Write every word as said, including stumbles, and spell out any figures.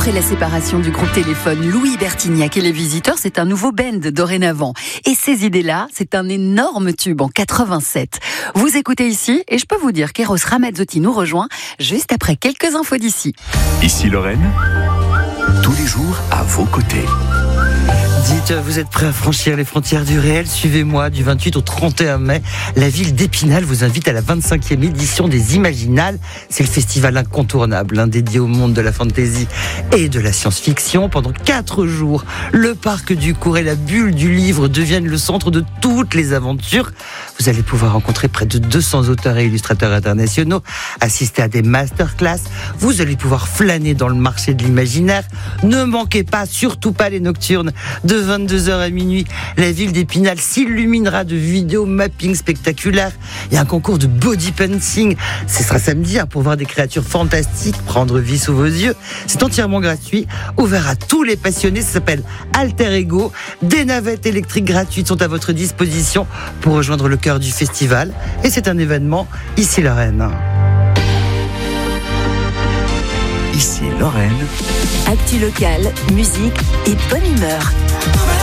Après la séparation du groupe Téléphone, Louis Bertignac et les Visiteurs, c'est un nouveau band dorénavant. Et ces idées-là, c'est un énorme tube en quatre-vingt-sept. Vous écoutez ici, et je peux vous dire qu'Eros Ramazzotti nous rejoint juste après quelques infos d'ici. Ici Lorraine, tous les jours à vos côtés. Dites, vous êtes prêts à franchir les frontières du réel? Suivez-moi du vingt-huit au trente et un mai. La ville d'Épinal vous invite à la vingt-cinquième édition des Imaginales. C'est le festival incontournable, hein, dédié au monde de la fantasy et de la science-fiction. Pendant quatre jours, le parc du cours et la bulle du livre deviennent le centre de toutes les aventures. Vous allez pouvoir rencontrer près de deux cents auteurs et illustrateurs internationaux, assister à des masterclass. Vous allez pouvoir flâner dans le marché de l'imaginaire. Ne manquez pas, surtout pas les nocturnes. De vingt-deux heures à minuit, la ville d'Épinal s'illuminera de vidéos mapping spectaculaires. Il y a un concours de body painting. Ce sera samedi hein, pour voir des créatures fantastiques prendre vie sous vos yeux. C'est entièrement gratuit, ouvert à tous les passionnés. Ça s'appelle Alter Ego. Des navettes électriques gratuites sont à votre disposition pour rejoindre le cœur du festival. Et c'est un événement ici Lorraine. Ici Lorraine. Actu locale, musique et bonne humeur.